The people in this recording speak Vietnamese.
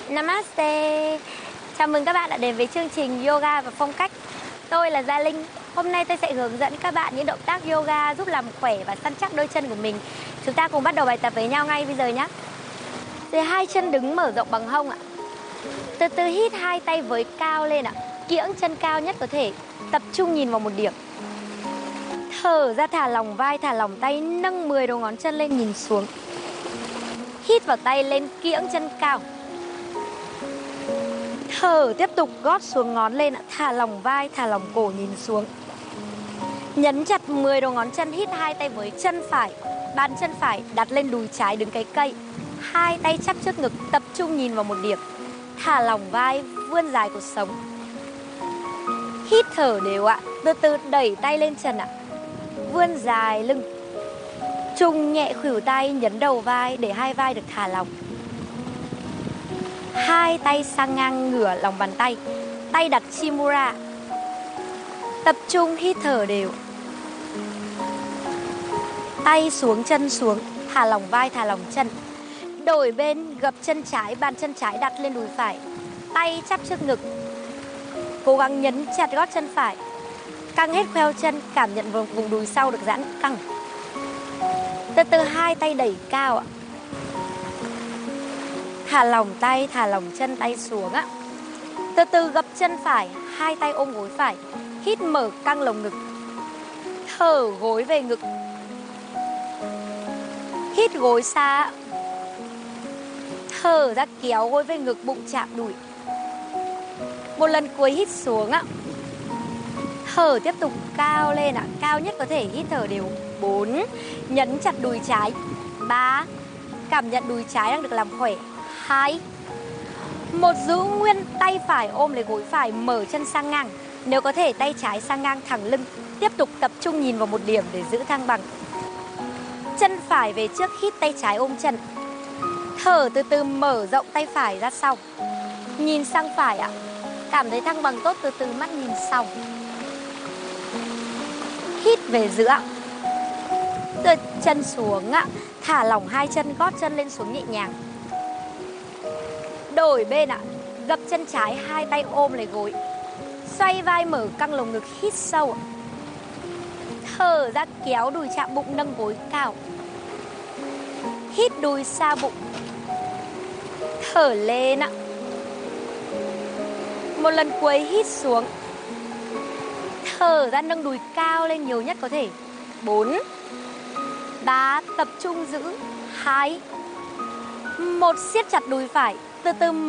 Namaste. Chào mừng các bạn đã đến với chương trình Yoga và Phong cách. Tôi là Gia Linh. Hôm nay tôi sẽ hướng dẫn các bạn những động tác yoga giúp làm khỏe và săn chắc đôi chân của mình. Chúng ta cùng bắt đầu bài tập với nhau ngay bây giờ nhé. Rồi hai chân đứng mở rộng bằng hông ạ. Từ từ hít hai tay với cao lên ạ. Kiễng chân cao nhất có thể. Tập trung nhìn vào một điểm. Thở ra, thả lỏng vai, thả lỏng tay, nâng 10 đầu ngón chân lên nhìn xuống. Hít vào tay lên, kiễng chân cao. Thở tiếp tục, gót xuống ngón lên ạ. Thả lỏng vai, thả lỏng cổ, nhìn xuống. Nhấn chặt 10 đầu ngón chân, hít hai tay với chân phải. Bàn chân phải đặt lên đùi trái đứng cái cây. Hai tay chắp trước ngực, tập trung nhìn vào một điểm. Thả lỏng vai, vươn dài cột sống. Hít thở đều ạ. Từ từ đẩy tay lên trần ạ. Vươn dài lưng. Trùng nhẹ khuỷu tay, nhấn đầu vai để hai vai được thả lỏng. Hai tay sang ngang ngửa lòng bàn tay. Tay đặt Chimura. Tập trung hít thở đều. Tay xuống, chân xuống. Thả lỏng vai, thả lỏng chân. Đổi bên, gập chân trái, bàn chân trái đặt lên đùi phải. Tay chắp trước ngực. Cố gắng nhấn chặt gót chân phải. Căng hết khoeo chân, cảm nhận vùng đùi sau được giãn căng. Từ từ hai tay đẩy cao ạ. Thả lỏng tay, thả lỏng chân, tay xuống ạ. Từ từ gập chân phải, hai tay ôm gối phải. Hít mở căng lồng ngực. Thở gối về ngực. Hít gối xa. Thở ra kéo gối về ngực, bụng chạm đùi. Một lần cuối hít xuống ạ. Thở tiếp tục cao lên ạ. Cao nhất có thể, hít thở đều. 4. Nhấn chặt đùi trái. 3. Cảm nhận đùi trái đang được làm khỏe. 2. 1. Giữ nguyên tay phải ôm lấy gối phải, mở chân sang ngang. Nếu có thể tay trái sang ngang thẳng lưng. Tiếp tục tập trung nhìn vào một điểm để giữ thăng bằng. Chân phải về trước, hít tay trái ôm chân. Thở từ từ mở rộng tay phải ra sau. Nhìn sang phải ạ. Cảm thấy thăng bằng tốt, từ từ mắt nhìn sau. Hít về giữa. Rồi chân xuống ạ. Thả lỏng hai chân, gót chân lên xuống nhẹ nhàng. Đổi bên ạ. Gập chân trái, hai tay ôm lấy gối. Xoay vai mở căng lồng ngực, hít sâu. Thở ra kéo đùi chạm bụng, nâng gối cao. Hít đùi xa bụng. Thở lên ạ. Một lần cuối hít xuống. Thở ra nâng đùi cao lên nhiều nhất có thể. 4. 3. Tập trung giữ. 2. 1. Siết chặt đùi phải. Từ từ